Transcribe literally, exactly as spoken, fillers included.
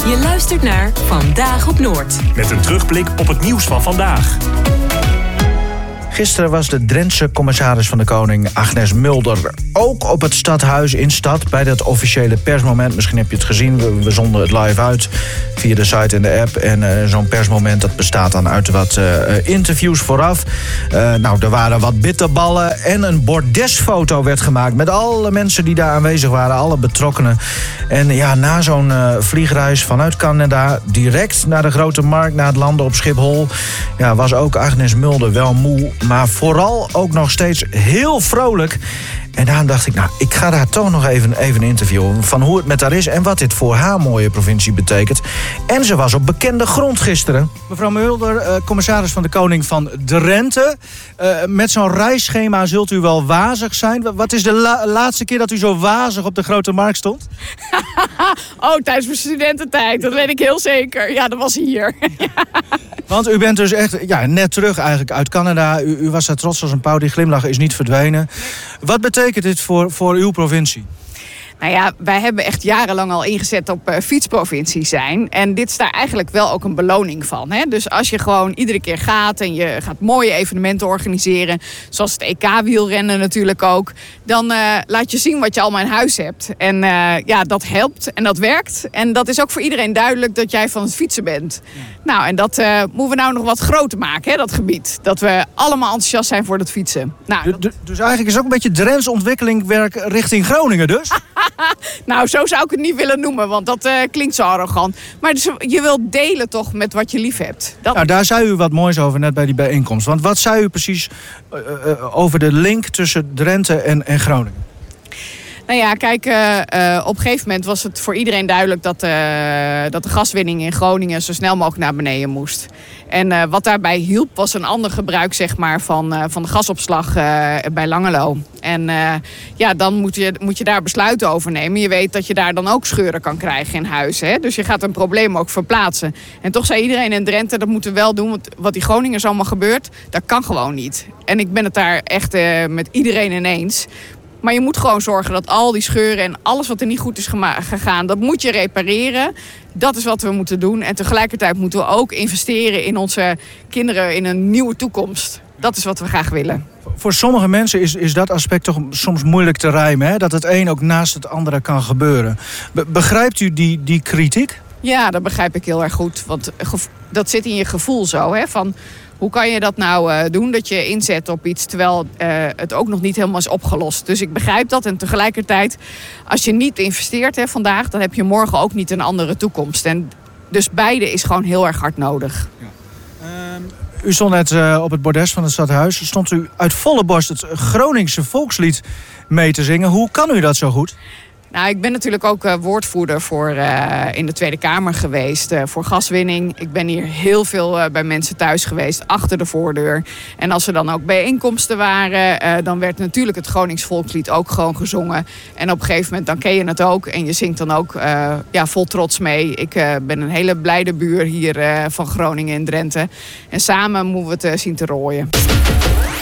Je luistert naar Vandaag op Noord. Met een terugblik op het nieuws van vandaag. Gisteren was de Drentse commissaris van de Koning, Agnes Mulder, ook op het stadhuis in Stad bij dat officiële persmoment. Misschien heb je het gezien, we, we zonden het live uit via de site en de app. En uh, zo'n persmoment dat bestaat dan uit wat uh, interviews vooraf. Uh, nou, er waren wat bitterballen en een bordesfoto werd gemaakt met alle mensen die daar aanwezig waren, alle betrokkenen. En ja, na zo'n uh, vliegreis vanuit Canada direct naar de Grote Markt, naar het landen op Schiphol, ja, was ook Agnes Mulder wel moe, maar vooral ook nog steeds heel vrolijk. En daarom dacht ik, nou, ik ga daar toch nog even, even interviewen van hoe het met haar is en wat dit voor haar mooie provincie betekent. En ze was op bekende grond gisteren. Mevrouw Mulder, uh, commissaris van de Koning van Drenthe. Uh, met zo'n reisschema zult u wel wazig zijn. Wat is de la- laatste keer dat u zo wazig op de Grote Markt stond? Oh, tijdens mijn studententijd. Dat weet ik heel zeker. Ja, dat was hier. Want u bent dus echt ja, net terug eigenlijk uit Canada. U, u was daar trots als een pauw. Die glimlach is niet verdwenen. Wat betekent dit voor, voor uw provincie? Nou ja, wij hebben echt jarenlang al ingezet op uh, fietsprovincie zijn. En dit is daar eigenlijk wel ook een beloning van. Hè? Dus als je gewoon iedere keer gaat en je gaat mooie evenementen organiseren, zoals het E K-wielrennen natuurlijk ook, dan uh, laat je zien wat je allemaal in huis hebt. En uh, ja, dat helpt en dat werkt. En dat is ook voor iedereen duidelijk dat jij van het fietsen bent. Ja. Nou, en dat uh, moeten we nou nog wat groter maken, hè, dat gebied. Dat we allemaal enthousiast zijn voor het fietsen. Nou, dat... Dus, dus eigenlijk is het ook een beetje Drents ontwikkelingwerk richting Groningen dus? Nou, zo zou ik het niet willen noemen, want dat uh, klinkt zo arrogant. Maar dus, je wilt delen toch met wat je lief hebt. Dat... Nou, daar zei u wat moois over net bij die bijeenkomst. Want wat zei u precies uh, uh, over de link tussen Drenthe en, en Groningen? Nou ja, kijk, uh, uh, op een gegeven moment was het voor iedereen duidelijk dat, uh, dat de gaswinning in Groningen zo snel mogelijk naar beneden moest. En uh, wat daarbij hielp was een ander gebruik, zeg maar, van, uh, van de gasopslag uh, bij Langelo. En uh, ja, dan moet je, moet je daar besluiten over nemen. Je weet dat je daar dan ook scheuren kan krijgen in huis. Hè? Dus je gaat een probleem ook verplaatsen. En toch zei iedereen in Drenthe, dat moeten we wel doen. Want wat die Groningers allemaal gebeurt, dat kan gewoon niet. En ik ben het daar echt uh, met iedereen ineens. Maar je moet gewoon zorgen dat al die scheuren en alles wat er niet goed is gema- gegaan, dat moet je repareren. Dat is wat we moeten doen. En tegelijkertijd moeten we ook investeren in onze kinderen in een nieuwe toekomst. Dat is wat we graag willen. Voor sommige mensen is, is dat aspect toch soms moeilijk te rijmen. Hè? Dat het een ook naast het andere kan gebeuren. Be- begrijpt u die, die kritiek? Ja, dat begrijp ik heel erg goed. Want gev- dat zit in je gevoel zo, hè, van... Hoe kan je dat nou uh, doen, dat je inzet op iets terwijl uh, het ook nog niet helemaal is opgelost. Dus ik begrijp dat en tegelijkertijd, als je niet investeert hè, vandaag, dan heb je morgen ook niet een andere toekomst. En dus beide is gewoon heel erg hard nodig. Ja. Um, u stond net uh, op het bordes van het stadhuis. Stond u uit volle borst het Groningse volkslied mee te zingen. Hoe kan u dat zo goed? Nou, ik ben natuurlijk ook uh, woordvoerder voor, uh, in de Tweede Kamer geweest uh, voor gaswinning. Ik ben hier heel veel uh, bij mensen thuis geweest, achter de voordeur. En als er dan ook bijeenkomsten waren, uh, dan werd natuurlijk het Gronings volkslied ook gewoon gezongen. En op een gegeven moment dan ken je het ook en je zingt dan ook uh, ja, vol trots mee. Ik uh, ben een hele blijde buur hier uh, van Groningen en Drenthe. En samen moeten we het uh, zien te rooien.